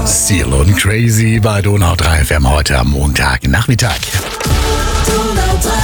Seal und Crazy bei Donau 3 FM heute am Montagnachmittag. Donau 3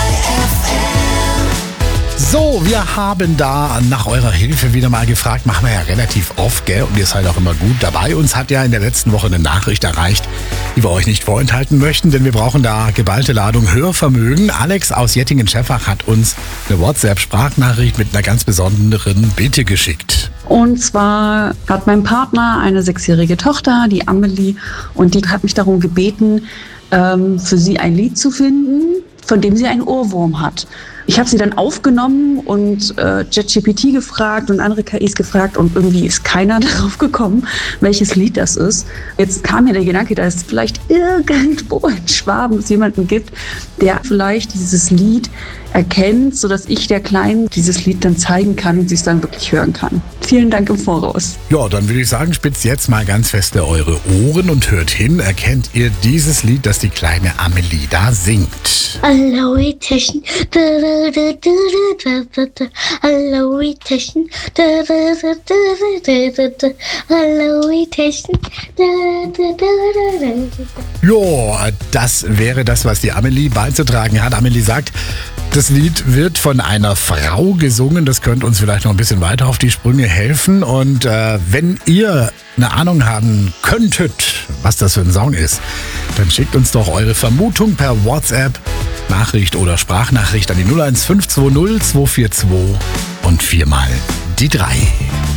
So, wir haben da nach eurer Hilfe wieder mal gefragt, machen wir ja relativ oft, gell? Und ihr seid auch immer gut dabei. Uns hat ja in der letzten Woche eine Nachricht erreicht, die wir euch nicht vorenthalten möchten, denn wir brauchen da geballte Ladung Hörvermögen. Alex aus Jettingen-Scheffach hat uns eine WhatsApp-Sprachnachricht mit einer ganz besonderen Bitte geschickt. Und zwar hat mein Partner eine 6-jährige Tochter, die Amelie, und die hat mich darum gebeten, für sie ein Lied zu finden, von dem sie einen Ohrwurm hat. Ich habe sie dann aufgenommen und ChatGPT gefragt und andere KIs gefragt und irgendwie ist keiner darauf gekommen, welches Lied das ist. Jetzt kam mir der Gedanke, dass es vielleicht irgendwo in Schwaben es jemanden gibt, der vielleicht dieses Lied erkennt, sodass ich der Kleinen dieses Lied dann zeigen kann und sie es dann wirklich hören kann. Vielen Dank im Voraus. Ja, dann würde ich sagen, spitzt jetzt mal ganz feste eure Ohren und hört hin. Erkennt ihr dieses Lied, das die kleine Amelie da singt? Aloe Taschen, Aloe Taschen, Aloe Taschen. Ja, das wäre das, was die Amelie beizutragen hat. Amelie sagt, das Lied wird von einer Frau gesungen. Das könnte uns vielleicht noch ein bisschen weiter auf die Sprünge helfen. Und wenn ihr eine Ahnung haben könntet, was das für ein Song ist, dann schickt uns doch eure Vermutung per WhatsApp, Nachricht oder Sprachnachricht an die 01520 242 und 4 mal die 3.